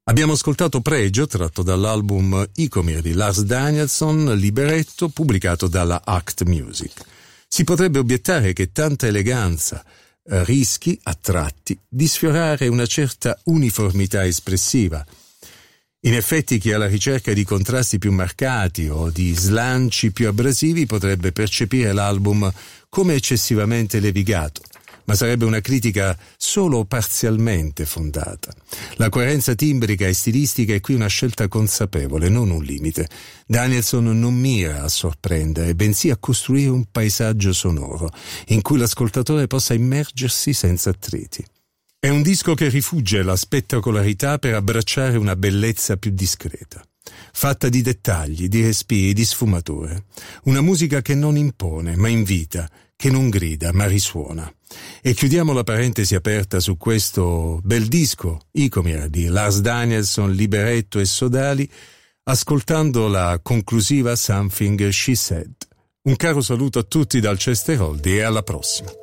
Abbiamo ascoltato Pregio, tratto dall'album Icomir di Lars Danielsson, libretto pubblicato dalla Act Music. Si potrebbe obiettare che tanta eleganza rischi, a tratti, di sfiorare una certa uniformità espressiva. In effetti chi è alla ricerca di contrasti più marcati o di slanci più abrasivi potrebbe percepire l'album come eccessivamente levigato, ma sarebbe una critica solo parzialmente fondata. La coerenza timbrica e stilistica è qui una scelta consapevole, non un limite. Danielsson non mira a sorprendere, bensì a costruire un paesaggio sonoro in cui l'ascoltatore possa immergersi senza attriti. È un disco che rifugge la spettacolarità per abbracciare una bellezza più discreta, fatta di dettagli, di respiri, di sfumature. Una musica che non impone, ma invita, che non grida, ma risuona. E chiudiamo la parentesi aperta su questo bel disco, Icomir, di Lars Danielsson, libretto e sodali, ascoltando la conclusiva Something She Said. Un caro saluto a tutti dal Chester Hall e alla prossima.